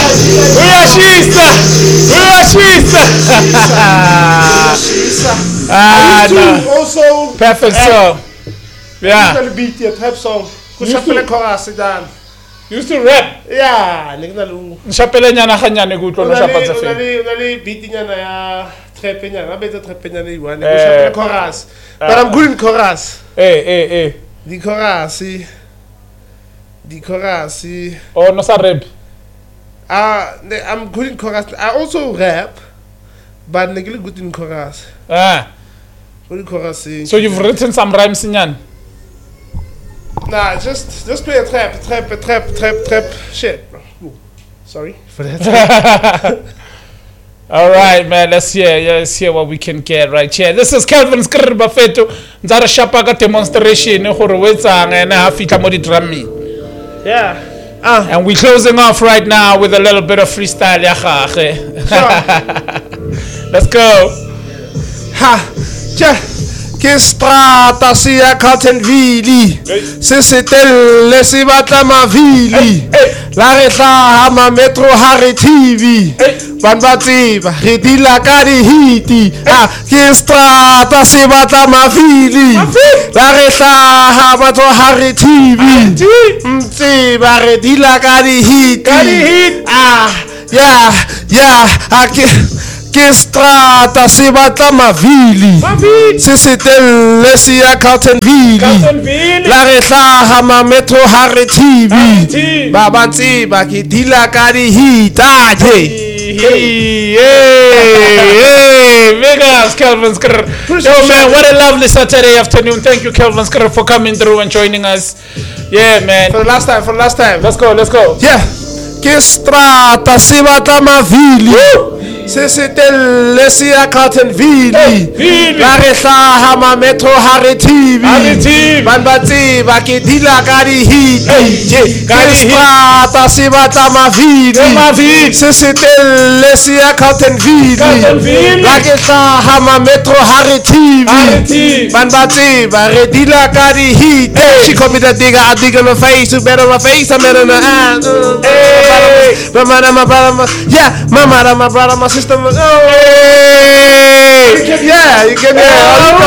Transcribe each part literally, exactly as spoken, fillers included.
Uyashisa. Uyashisa. Ah, no. Also, perfect song. Yeah. You beat your trap song. Kushapele chorus dan. Used to rap. Yeah, nigga lu. Shapele nyana khanyane ku tlo shapa tsa fe. Unali unali beat nyana ya trap nyana. Ba betsa trap nyana i one. Kushapele chorus. But I'm good in chorus. Eh eh eh. The chorus. The chorus. Oh, no sa rap. Ah, I'm good in chorus. I also rap, but I'm good in chorus. Ah. Good in chorus. So you've written some rhymes nyan? Nah, just just play a trap, trap, trap, trap, trap. Shit, bro. Ooh, sorry for that. All right, man. Let's hear. Yeah, let's hear what we can get right here. This is Kelvin Skrr Bafeto. Nzara Shapaka demonstration. And half drum me. Yeah. Uh, and we're closing off right now with a little bit of freestyle. Sure. Let's go. Ha. Yeah. Che strata sia Carltonville, se setelle si batla mavili, la retla ma metro Harry T V, ban batsiba re dila ka di hiti, ah che strata si batla mavili, la retla batho Harry T V, mtsiba re dila ka di hiti, ah yeah yeah ah che strata si batla mavili se setelle si ya Carltonville la retla ma metro Harry T V ba bantsi ba ke dila ka di hita hey hey big ass Kelvin Skrr. Yo man, what a lovely Saturday afternoon. Thank you Kelvin Skrr for coming through and joining us. Yeah man, for the last time for the last time let's go let's go. Yeah, che strata si batla mavili se setelle si ya Carltonville la retla ma metro Harry T V ban batsi ba ke dila ka di hiti che strata si batla mavili se setelle si ya Carltonville la retla ma metro Harry T V ban batsi ba re dila ka di hiti. She called me the digger, I dig in my face, you better my face, I'm better in the eye. My mother, my brother, my yeah, my mother, my brother, my sister. Oh, yeah, you can hear.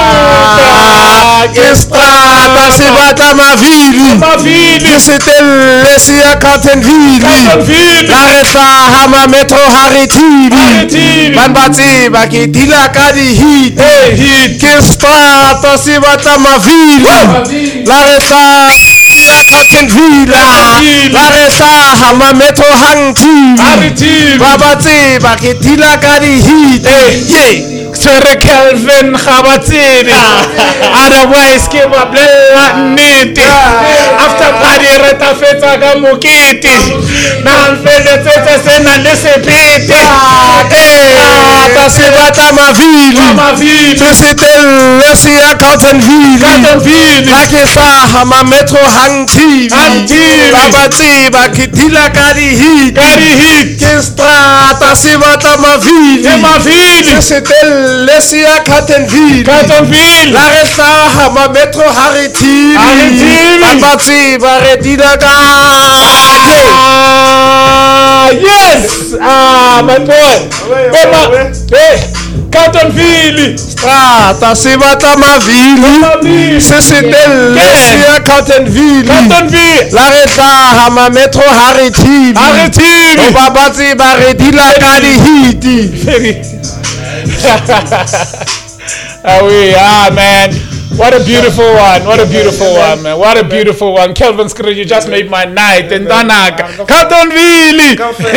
Che strata si batla mavili, che setelle si ya Carltonville, la retla ma metro Harry T V, ban batsi ba ke dila ka di hiti, che strata si batla mavili, la retla Carltonville, la retla ma metro Harry T V, ba batsi ba ke dila ka di hiti. Yeah. Sir Kelvin Khabatsini. Otherwise, give up niti. After party, reta feta gamukiti. Nan fede tete sena desepiti. Eh, tasibata mavili. Tusitel si ya Carltonville. Carltonville. Akesa ma metro hangti. Hangti. Babati bakitila kari hit. Kari hit. Kestra tasibata mavili. Mavili. Tusitel Leslie Carltonville, Carltonville, la resta ma metro Harry T V, Harry T V, Babati Baredina ga. Yes, ah my boy, hey, Carltonville, strata sibata mavili, se c'était Leslie Carltonville, Carltonville, la resta ma metro Harry T V, Harry T V, Babati Baredina ga di hiti. Ah, we, ah, man. What a beautiful one. What a beautiful one, man. What a beautiful one. Kelvin Skrr, you just made my night. And Danak. Carltonville.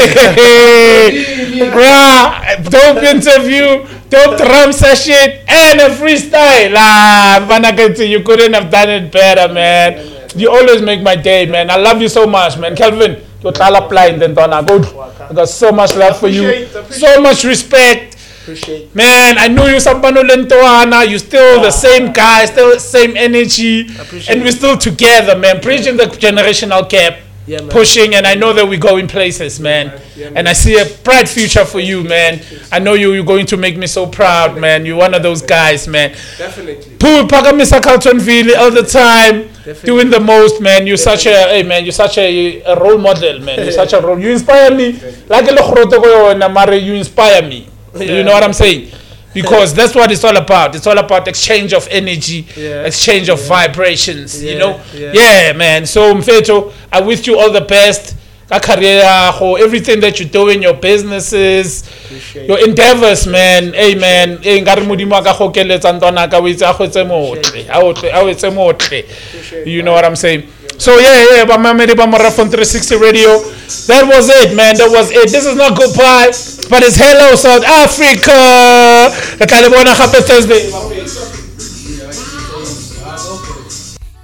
Bruh. Dope interview. Dope drum session. And a freestyle. Ah, Banakati, you couldn't have done it better, man. You always make my day, man. I love you so much, man. Kelvin, you're blind and Donna. I got so much love for you. So much respect. Appreciate. Man, I knew you Sampano Lentoana. You still yeah. the same guy, still the same energy, and we're still together, man. Bridging the generational gap, yeah, pushing, and I know that we're going places, man. Yeah, man. Yeah, man. And I see a bright future for you, man. I know you, you're going to make me so proud, man. You're one of those guys, man. Definitely. Pull Pagamisa Carltonville all the time. doing the most, man. You're such a, hey, man, you're such a, a role model, man. You're such a role. You inspire me. Like you inspire me. You know what I'm saying? Because that's what it's all about. It's all about exchange of energy, Yeah. exchange of Yeah. vibrations, you Yeah. know? Yeah. Yeah, man. So, Mfeto, I wish you all the best. Ka career, ho, everything that you're doing, your businesses, Appreciate your endeavors, man. Hey, man. Eh, nkare Modimo a ka go keletsa ntwana ka o itse a go etse motle. A o tle- a o etse motle. You know what I'm saying? So yeah, yeah, but Mamedi Bamara from three sixty Radio. That was it, man. That was it. This is not goodbye, but it's hello South Africa. The California Happy Thursday.